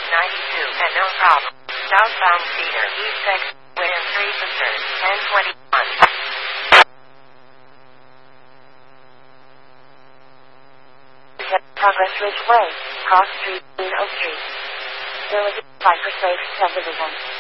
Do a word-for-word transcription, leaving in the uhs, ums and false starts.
ninety-two, and no problem. Southbound Cedar, East six, wind three percent, ten twenty-one. Progress Ridge Way, Cross Street, Oak Street. Village, Cypress Lake subdivision.